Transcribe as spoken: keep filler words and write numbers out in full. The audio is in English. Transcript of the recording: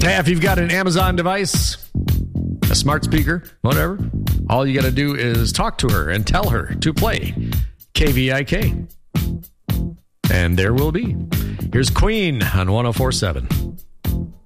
Hey, if you've got an Amazon device, a smart speaker, whatever, all you got to do is talk to her and tell her to play K V I K. And there will be. Here's Queen on one oh four point seven.